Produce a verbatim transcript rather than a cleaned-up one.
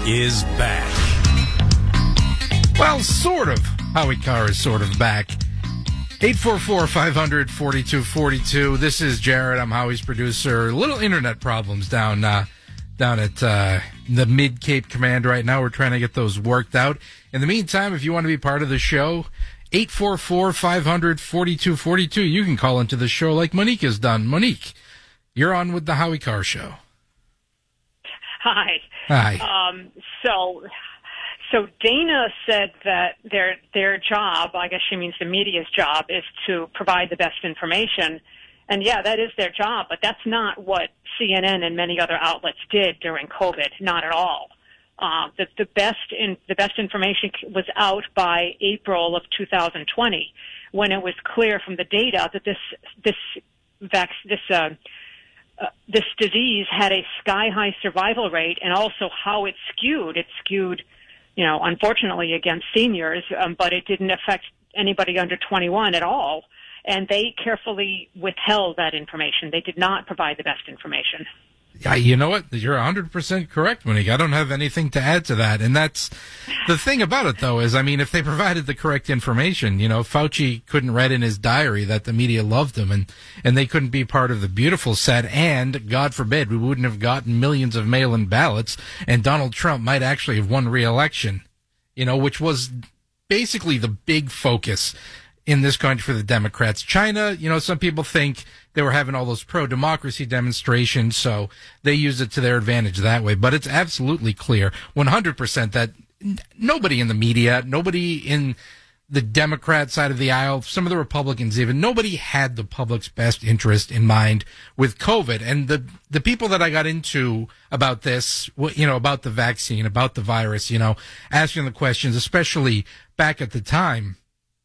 is back. Well, sort of. Howie Carr is sort of back. eight four four, five hundred, forty-two forty-two. This is Jared. I'm Howie's producer. Little internet problems down uh, down at uh, the Mid-Cape Command right now. We're trying to get those worked out. In the meantime, if you want to be part of the show, eight four four, five hundred, forty-two forty-two. You can call into the show like Monique has done. Monique, you're on with the Howie Carr Show. Hi. Hi. Um, so, so Dana said that their their job, I guess she means the media's job, is to provide the best information. And yeah, that is their job, but that's not what C N N and many other outlets did during COVID. Not at all. Uh, the, the best in, the best information was out by April of two thousand twenty, when it was clear from the data that this this vac this uh, uh, this disease had a sky high survival rate, and also how it skewed. It skewed, you know, unfortunately against seniors, um, but it didn't affect anybody under twenty-one at all. And they carefully withheld that information. They did not provide the best information. Yeah, you know what? You're one hundred percent correct, Monique. I don't have anything to add to that. And that's the thing about it, though, is, I mean, if they provided the correct information, you know, Fauci couldn't write in his diary that the media loved him, and, and they couldn't be part of the beautiful set, and, God forbid, we wouldn't have gotten millions of mail-in ballots, and Donald Trump might actually have won re-election, you know, which was basically the big focus in this country for the Democrats. China, you know, some people think they were having all those pro-democracy demonstrations, so they used it to their advantage that way. But it's absolutely clear, one hundred percent, that n- nobody in the media, nobody in the Democrat side of the aisle, some of the Republicans even, nobody had the public's best interest in mind with COVID. And the the people that I got into about this, you know, about the vaccine, about the virus, you know, asking the questions, especially back at the time,